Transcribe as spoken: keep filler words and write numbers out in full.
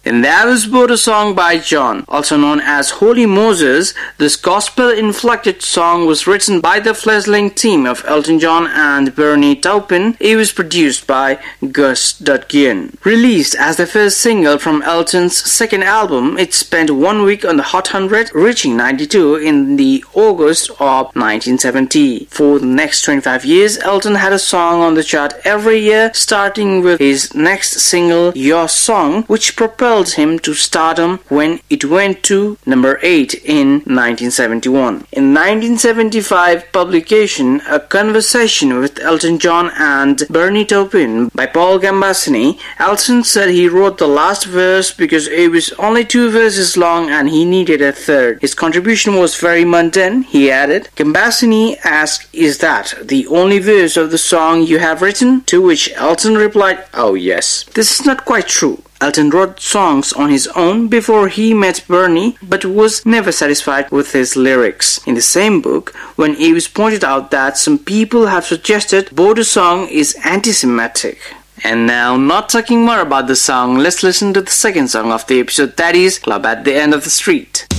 And that was Boat a Song by John, also known as Holy Moses. This gospel-inflected song was written by the fledgling team of Elton John and Bernie Taupin. It was produced by Gus Dudgeon. Released as the first single from Elton's second album, it spent one week on the Hot one hundred, reaching ninety-two in the August of nineteen seventy. For the next twenty-five years, Elton had a song on the chart every year, starting with his next single, Your Song, which propelled him to stardom when it went to number eight in nineteen seventy-one. In nineteen seventy-five publication, A Conversation with Elton John and Bernie Taupin by Paul Gambassini, Elton said he wrote the last verse because it was only two verses long and he needed a third. His contribution was very mundane, he added. Gambassini asked, "Is that the only verse of the song you have written?" To which Elton replied, "Oh yes." This is not quite true. Elton wrote songs on his own before he met Bernie, but was never satisfied with his lyrics. In the same book, when it was pointed out that some people have suggested Boat a Song is anti-Semitic. And now, not talking more about the song, let's listen to the second song of the episode, that is Club at the End of the Street.